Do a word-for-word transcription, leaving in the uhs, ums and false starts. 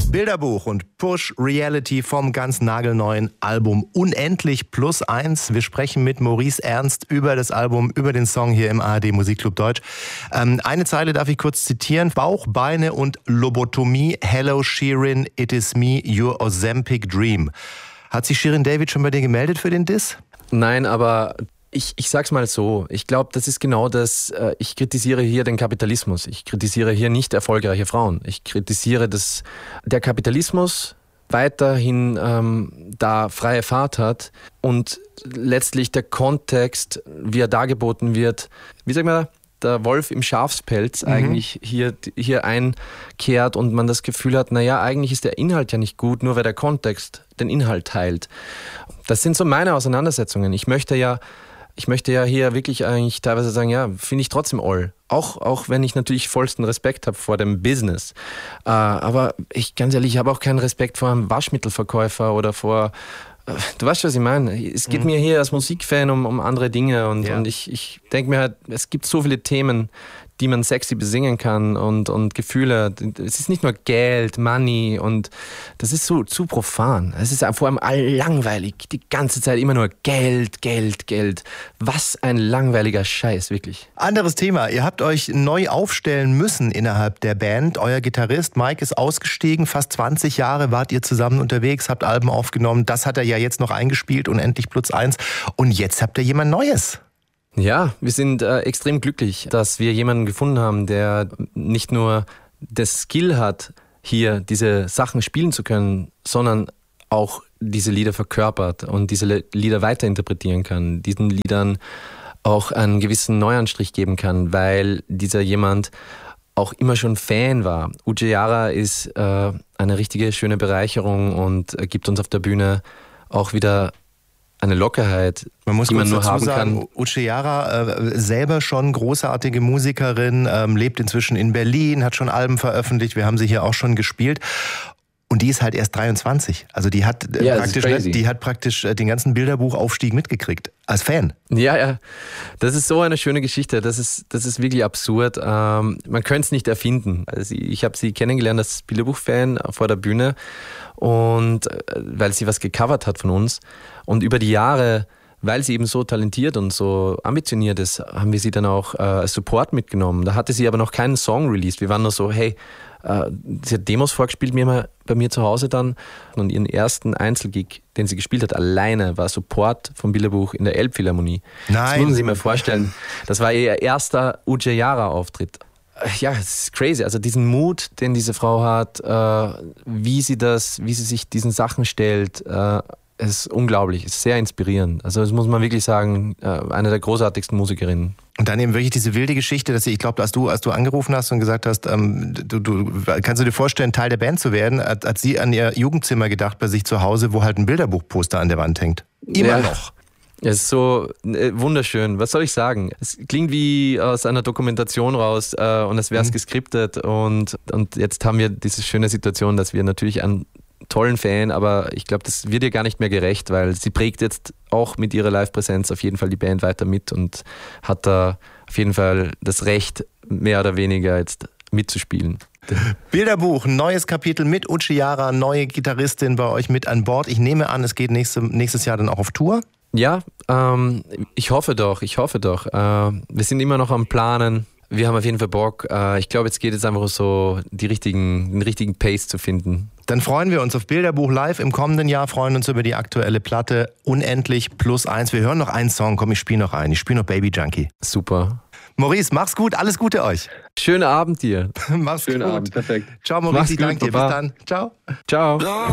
Bilderbuch und Push Reality vom ganz nagelneuen Album Unendlich plus eins. Wir sprechen mit Maurice Ernst über das Album, über den Song hier im A R D Musikclub Deutsch. Ähm, eine Zeile darf ich kurz zitieren. Bauch, Beine und Lobotomie. Hello Shirin, it is me, your Ozempic dream. Hat sich Shirin David schon bei dir gemeldet für den Diss? Nein, aber ich, ich sag's mal so. Ich glaube, das ist genau das. Äh, ich kritisiere hier den Kapitalismus. Ich kritisiere hier nicht erfolgreiche Frauen. Ich kritisiere, dass der Kapitalismus weiterhin ähm, da freie Fahrt hat und letztlich der Kontext, wie er dargeboten wird, wie sagt man, der Wolf im Schafspelz mhm. eigentlich hier, hier einkehrt und man das Gefühl hat, naja, eigentlich ist der Inhalt ja nicht gut, nur weil der Kontext den Inhalt teilt. Das sind so meine Auseinandersetzungen. Ich möchte ja, ich möchte ja hier wirklich eigentlich teilweise sagen, ja, finde ich trotzdem all. Auch, auch wenn ich natürlich vollsten Respekt habe vor dem Business. Äh, aber ich, ganz ehrlich, ich habe auch keinen Respekt vor einem Waschmittelverkäufer oder vor... Du weißt, was ich meine. Es geht mhm. mir hier als Musikfan um, um andere Dinge und, ja. und ich, ich denke mir halt, es gibt so viele Themen, die man sexy besingen kann und, und Gefühle. Es ist nicht nur Geld, Money und das ist so zu profan. Es ist vor allem langweilig. Die ganze Zeit immer nur Geld, Geld, Geld. Was ein langweiliger Scheiß, wirklich. Anderes Thema. Ihr habt euch neu aufstellen müssen innerhalb der Band. Euer Gitarrist Mike ist ausgestiegen. Fast zwanzig Jahre wart ihr zusammen unterwegs, habt Alben aufgenommen. Das hat er ja jetzt noch eingespielt, Unendlich plus eins. Und jetzt habt ihr jemand Neues. Ja, wir sind äh, extrem glücklich, dass wir jemanden gefunden haben, der nicht nur das Skill hat, hier diese Sachen spielen zu können, sondern auch diese Lieder verkörpert und diese Le- Lieder weiterinterpretieren kann, diesen Liedern auch einen gewissen Neuanstrich geben kann, weil dieser jemand auch immer schon Fan war. Ujjara ist äh, eine richtige schöne Bereicherung und äh, gibt uns auf der Bühne auch wieder eine Lockerheit, man muss die man nur haben sagen, kann. Ujjara äh, selber schon großartige Musikerin, ähm, lebt inzwischen in Berlin, hat schon Alben veröffentlicht, wir haben sie hier auch schon gespielt. Und die ist halt erst dreiundzwanzig. Also die hat, äh, ja, praktisch, die hat praktisch den ganzen Bilderbuchaufstieg mitgekriegt. Als Fan. Ja, ja. Das ist so eine schöne Geschichte. Das ist, das ist wirklich absurd. Ähm, man könnte es nicht erfinden. Also ich habe sie kennengelernt als Bilderbuch-Fan vor der Bühne. Und äh, weil sie was gecovert hat von uns. Und über die Jahre, weil sie eben so talentiert und so ambitioniert ist, haben wir sie dann auch äh, als Support mitgenommen. Da hatte sie aber noch keinen Song released. Wir waren nur so, hey, äh, sie hat Demos vorgespielt mir mal bei mir zu Hause dann. Und ihren ersten Einzelgig, den sie gespielt hat, alleine, war Support vom Bilderbuch in der Elbphilharmonie. Nein. Das müssen Sie mir vorstellen. Das war ihr erster Ujjara-Auftritt. Ja, es ist crazy. Also diesen Mut, den diese Frau hat, äh, wie sie das, wie sie sich diesen Sachen stellt, äh, es ist unglaublich, es ist sehr inspirierend. Also das muss man wirklich sagen, eine der großartigsten Musikerinnen. Und dann eben wirklich diese wilde Geschichte, dass ich, ich glaube, als du, als du angerufen hast und gesagt hast, ähm, du, du kannst du dir vorstellen, Teil der Band zu werden, hat, hat sie an ihr Jugendzimmer gedacht bei sich zu Hause, wo halt ein Bilderbuchposter an der Wand hängt. Immer ja. noch. Es ist so äh, wunderschön. Was soll ich sagen? Es klingt wie aus einer Dokumentation raus äh, und es wäre es mhm. geskriptet und, und jetzt haben wir diese schöne Situation, dass wir natürlich einen tollen Fan, aber ich glaube, das wird ihr gar nicht mehr gerecht, weil sie prägt jetzt auch mit ihrer Live-Präsenz auf jeden Fall die Band weiter mit und hat da auf jeden Fall das Recht, mehr oder weniger jetzt mitzuspielen. Bilderbuch, neues Kapitel mit Ujjara, neue Gitarristin bei euch mit an Bord. Ich nehme an, es geht nächste, nächstes Jahr dann auch auf Tour? Ja, ähm, ich hoffe doch, ich hoffe doch. Äh, wir sind immer noch am Planen. Wir haben auf jeden Fall Bock. Äh, ich glaube, jetzt geht es einfach so, die richtigen, den richtigen Pace zu finden. Dann freuen wir uns auf Bilderbuch live im kommenden Jahr, freuen uns über die aktuelle Platte Unendlich plus eins. Wir hören noch einen Song, komm, ich spiele noch einen. Ich spiele noch Baby Junkie. Super. Maurice, mach's gut, alles Gute euch. Schönen Abend dir. Mach's Schönen gut. Abend, perfekt. Ciao Maurice, ich danke dir. Bis dann. Ciao. Ciao.